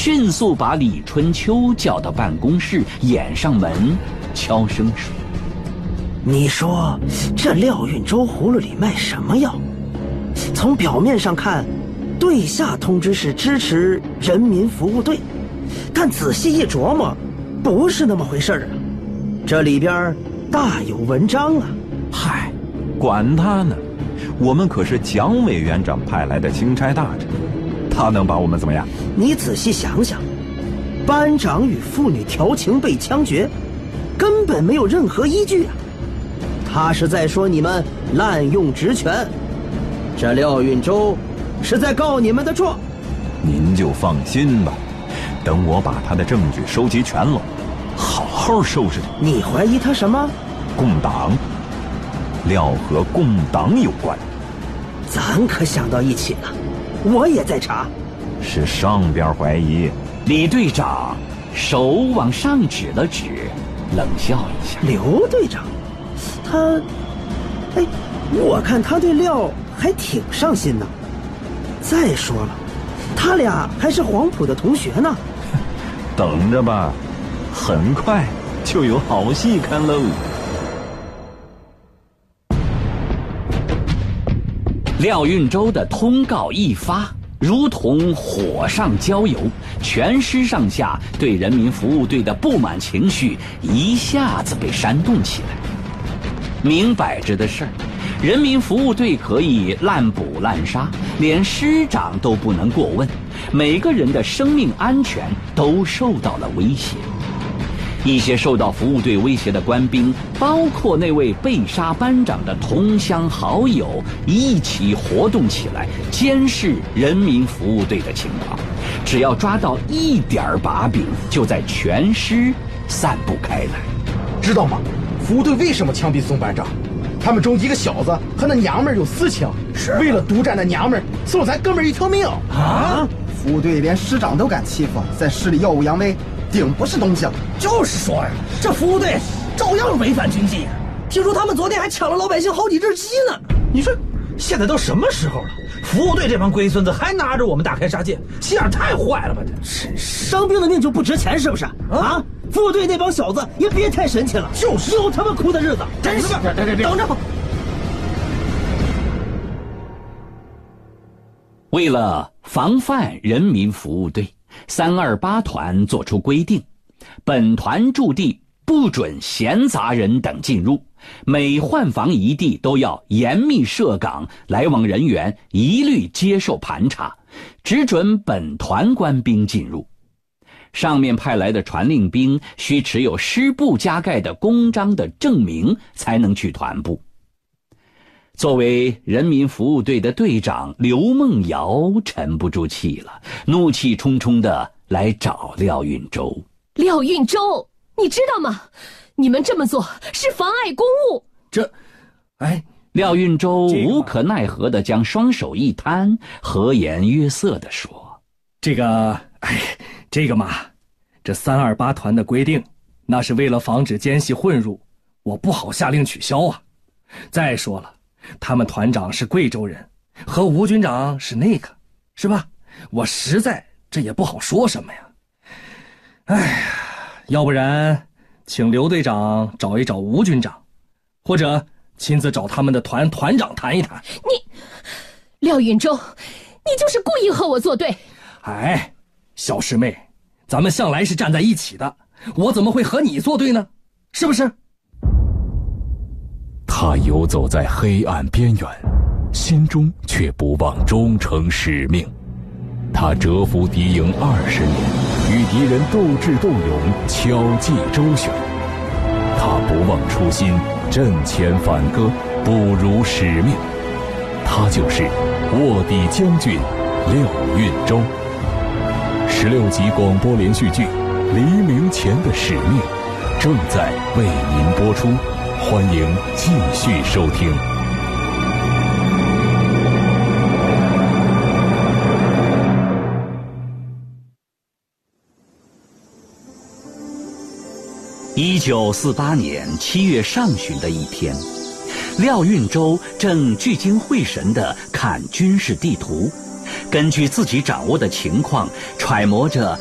迅速把李春秋叫到办公室，掩上门，悄声说：“ 你说这廖运周葫芦里卖什么药？从表面上看，队下通知是支持人民服务队，但仔细一琢磨，不是那么回事啊！这里边大有文章啊！” 嗨，管他呢，我们可是蒋委员长派来的钦差大臣，他能把我们怎么样？ 你仔细想想，班长与妇女调情被枪决，根本没有任何依据啊！他是在说你们滥用职权，这廖运周是在告你们的状。 您就放心吧，等我把他的证据收集全了，好好收拾他。 你怀疑他什么？ 共党。廖和共党有关， 咱可想到一起了，我也在查。 是上边怀疑。 李队长手往上指了指，冷笑一下。 刘队长，他，我看他对廖还挺上心呢。再说了，他俩还是黄埔的同学呢。 等着吧，很快就有好戏看喽。 廖运周的通告一发，如同火上浇油，全师上下对人民服务队的不满情绪一下子被煽动起来。明摆着的事儿，人民服务队可以滥捕滥杀，连师长都不能过问，每个人的生命安全都受到了威胁。一些受到服务队威胁的官兵，包括那位被杀班长的同乡好友，一起活动起来，监视人民服务队的情况。只要抓到一点把柄，就在全师散布开来。 知道吗？服务队为什么枪毙宋班长？他们中一个小子和那娘们有私情，是为了独占那娘们，送咱哥们一条命啊！服务队连师长都敢欺负，在市里耀武扬威，顶不是东西。 就是说呀，这服务队照样违反军纪。听说他们昨天还抢了老百姓好几只鸡呢。 你说现在都什么时候了，服务队这帮龟孙子还拿着我们大开杀戒，心眼太坏了吧？这伤兵的命就不值钱是不是啊？服务队那帮小子也别太神气了， 就是有他们哭的日子。 真是等着。 为了防范人民服务队，328团作出规定，本团驻地不准闲杂人等进入，每换防一地都要严密设岗，来往人员一律接受盘查，只准本团官兵进入。上面派来的传令兵需持有师部加盖的公章的证明，才能去团部。作为人民服务队的队长，刘梦瑶沉不住气了，怒气冲冲地来找廖运周。 廖运周，你知道吗？你们这么做是妨碍公务。 廖运周无可奈何地将双手一摊，和颜悦色地说：“ 这个嘛，这328团的规定，那是为了防止奸细混入，我不好下令取消啊。再说了，他们团长是贵州人，和吴军长是那个，是吧？我实在这也不好说什么呀。要不然请刘队长找一找吴军长，或者亲自找他们的团长谈一谈。 廖运周，你就是故意和我作对。 小师妹，咱们向来是站在一起的，我怎么会和你作对呢？是不是？ 他游走在黑暗边缘，心中却不忘忠诚使命。他蛰伏敌营20年，与敌人斗智斗勇，巧计周旋。他不忘初心，阵前反戈，不辱使命。他就是卧底将军廖运周。16集广播连续剧《黎明前的使命》正在为您播出，欢迎继续收听。 1948年7月上旬的一天，廖运周正聚精会神地看军事地图，根据自己掌握的情况，揣摩着